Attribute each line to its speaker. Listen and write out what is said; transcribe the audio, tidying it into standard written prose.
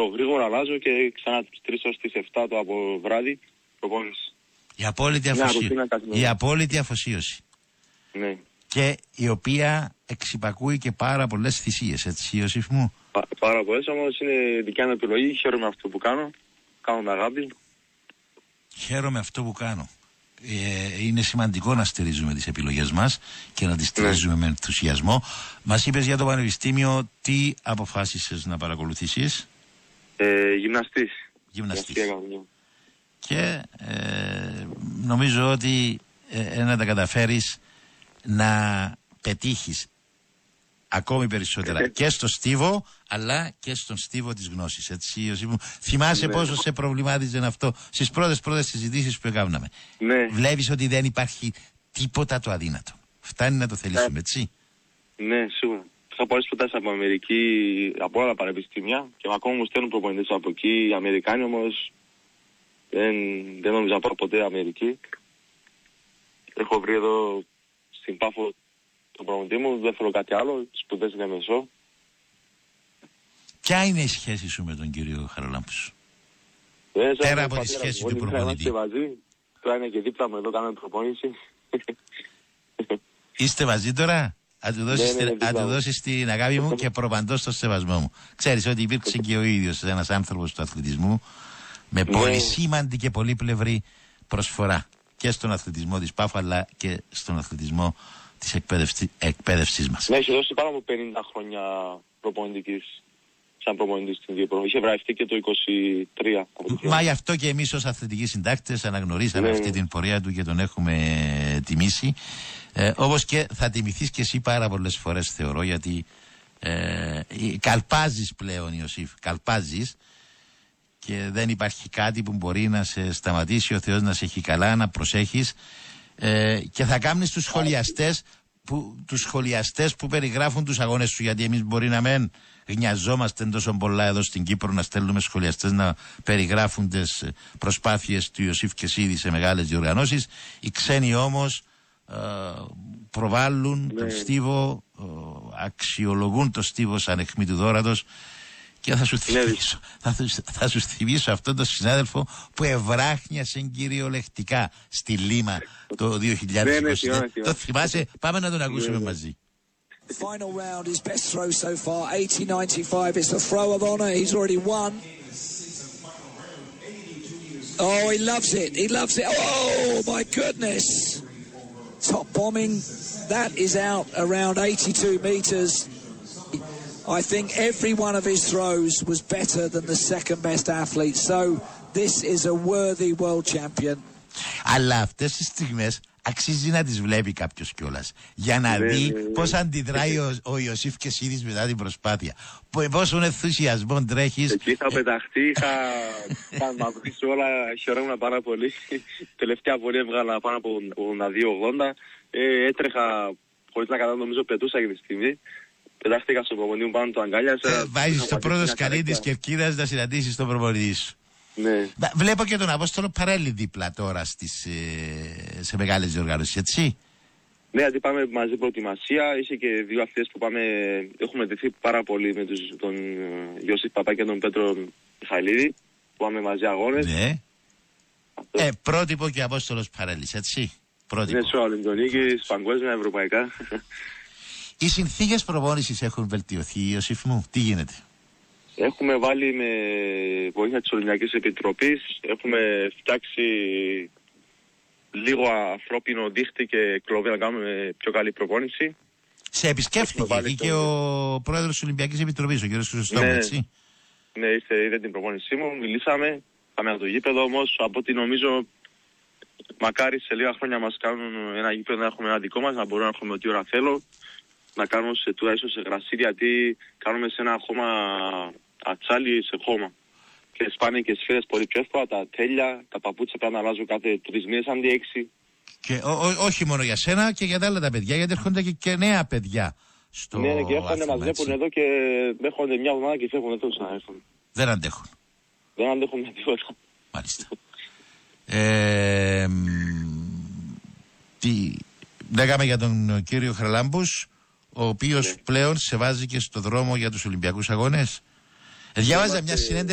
Speaker 1: γρήγορα αλλάζω και ξανά τις 3 ως τις 7 το από βράδυ προπόνηση.
Speaker 2: Η απόλυτη αφοσίωση.
Speaker 1: Ναι.
Speaker 2: Και η οποία εξυπακούει και πάρα πολλές θυσίες, έτσι Ιωσήφ μου.
Speaker 1: Πάρα πολλές, όμως είναι δικιά μου επιλογή. Χαίρομαι αυτό που κάνω. Κάνω με αγάπη.
Speaker 2: Χαίρομαι αυτό που κάνω. Είναι σημαντικό να στηρίζουμε τις επιλογές μας και να τις στηρίζουμε με ενθουσιασμό. Μας είπες για το πανεπιστήμιο, τι αποφάσισες να παρακολουθήσεις? Γυμναστής. Και νομίζω ότι να τα καταφέρεις να πετύχεις ακόμη περισσότερα και στο στίβο αλλά και στον στίβο της γνώσης, έτσι Ιωσήφ μου. Θυμάσαι πόσο σε προβλημάτιζε αυτό στις πρώτες συζητήσεις που έκαναμε?
Speaker 1: Ναι.
Speaker 2: Βλέπεις ότι δεν υπάρχει τίποτα το αδύνατο, φτάνει να το θελήσουμε, έτσι?
Speaker 1: Ναι, σίγουρα. Είχα πολλές προτάσεις από Αμερική, από όλα τα πανεπιστήμια και ακόμα μου στέλνουν προπονητές από εκεί. Οι Αμερικάνοι όμως δεν νομίζω να πάω ποτέ Αμερική. Έχω βρει εδώ στην Πάφο τον προπονητή μου, δεν θέλω κάτι άλλο, σπουδές για μεσό.
Speaker 2: Ποια είναι η σχέση σου με τον κύριο Χαραλάμπους? Πέρα από τη σχέση του προπονητή.
Speaker 1: Είμαστε μαζί, τώρα είναι και δίπλα μου εδώ, κάνουμε προπόνηση.
Speaker 2: Είστε μαζί τώρα? Αν του δώσεις την αγάπη μου και προπαντός στο σεβασμό μου. Ξέρεις ότι υπήρξε και ο ίδιος ένας άνθρωπος του αθλητισμού με πολύ σημαντική και πολύπλευρη προσφορά και στον αθλητισμό της Πάφου αλλά και στον αθλητισμό της εκπαίδευσής μας.
Speaker 1: Ναι, έχει δώσει πάνω από 50 χρόνια προπονητικής, σαν προπονητής στην Κύπρο. Είχε βραβευτεί και το 23.
Speaker 2: Μα γι' αυτό και εμείς ως αθλητικοί συντάκτες αναγνωρίσαμε αυτή την πορεία του και τον έχουμε τιμήσει. Όπως και θα τιμηθείς και εσύ πάρα πολλές φορές, θεωρώ, γιατί καλπάζεις πλέον, Ιωσήφ, καλπάζεις και δεν υπάρχει κάτι που μπορεί να σε σταματήσει. Ο Θεός να σε έχει καλά, να προσέχεις και θα κάνεις τους σχολιαστές που περιγράφουν τους αγώνες σου, γιατί εμείς μπορεί να μην γνιαζόμαστε τόσο πολλά εδώ στην Κύπρο να στέλνουμε σχολιαστές να περιγράφουν τις προσπάθειες του Ιωσήφ Κεσίδη σε μεγάλες διοργανώσεις. Οι ξένοι όμως προβάλλουν τον στίβο, αξιολογούν τον στίβο σαν αιχμή του δώρατος. Και θα σου θυμίσω αυτόν τον συνάδελφο που ευράχνιασε κυριολεκτικά στη Λίμα το 2020. Το θυμάσαι? Πάμε να τον ακούσουμε μαζί.
Speaker 3: Final round, his best throw so far, 80-95. It's the throw of honor. He's already won. Oh, he loves it. He loves it. Oh, my goodness. Top bombing. That is out around 82 meters. I think every one of his throws was better than the second best athlete. So this is a worthy world champion.
Speaker 2: Αλλά αυτές τις στιγμές αξίζει να τις βλέπει κάποιος κιόλας για να δει πώς αντιδράει ο Ιωσήφ Κεσίδης μετά την προσπάθεια. Πόσον ενθουσιασμό τρέχεις.
Speaker 1: Εκεί είχα πεταχτεί, είχα μαυρίσει όλα, χαιρόμουν πάρα πολύ. Τελευταία βολή έβγαλα πάνω από 82-80. Έτρεχα χωρίς να καταλάβω, νομίζω πετούσα για τη στιγμή. Πετάχτηκα στον προπονητή μου πάνω, το αγκάλιασα.
Speaker 2: Βάζεις το πρώτο σκαλί της Κερκίδας να συναντήσεις τον προπονητή σου.
Speaker 1: Ναι.
Speaker 2: Βλέπω και τον Απόστολο Παρέλη δίπλα τώρα σε μεγάλες διοργανώσεις, έτσι.
Speaker 1: Ναι, γιατί πάμε μαζί προετοιμασία. Είχε και δύο αθλητές που έχουμε δεθεί πάρα πολύ με τον Ιωσήφ Παπά και τον Πέτρο Μιχαηλίδη, που πάμε μαζί αγώνες.
Speaker 2: Ναι. Πρότυπο και Απόστολος Παρέλης, έτσι. Πρότυπο.
Speaker 1: Ναι, σε Ολυμπιονίκης, παγκόσμια, ευρωπαϊκά.
Speaker 2: Οι συνθήκες προπόνησης έχουν βελτιωθεί, Ιωσήφ μου? Τι γίνεται?
Speaker 1: Έχουμε βάλει με βοήθεια της Ολυμπιακής Επιτροπής, έχουμε φτιάξει λίγο ανθρώπινο δίχτυ και κλωβί να κάνουμε πιο καλή προπόνηση.
Speaker 2: Σε επισκέφθηκε και ο πρόεδρος της Ολυμπιακής Επιτροπής, ο κ. Χρυσοστόμου, έτσι.
Speaker 1: Ναι, είδε την προπόνησή μου, μιλήσαμε, πάμε από το γήπεδο, όμως από ό,τι νομίζω μακάρι σε λίγα χρόνια μας κάνουν ένα γήπεδο, να έχουμε ένα δικό μας, να μπορούμε να έχουμε ό,τι ώρα θέλω, να κάνουμε τουλάχιστον σε γρασίδι, γιατί κάνουμε σε ένα χώμα ατσάλι σε χώμα. Και σπάνε και σφαίρες πολύ πιο εύκολα, τα τέλεια, τα παπούτσια πρέπει να αλλάζω κάθε 3 μήνες αντί 6.
Speaker 2: Και όχι μόνο για σένα και για τα άλλα τα παιδιά, γιατί έρχονται και νέα παιδιά στο
Speaker 1: ναι, και έρχονται, μας
Speaker 2: βλέπουν
Speaker 1: εδώ και έρχονται μια εβδομάδα και φεύγουν εδώ να έρθουν.
Speaker 2: Δεν αντέχουν.
Speaker 1: Δεν αντέχουν με τίποτα.
Speaker 2: Μάλιστα. Λέγαμε για τον κύριο Χαραλάμπους, ο οποίος πλέον σε βάζει και στο δρόμο για τους Ολυμπιακούς Αγώνες. Διάβαζα μια συνέντευξη